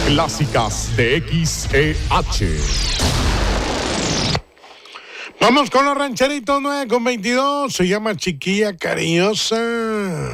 Clásicas de XEH. Vamos con los rancheritos 9:22. Se llama Chiquilla Cariñosa.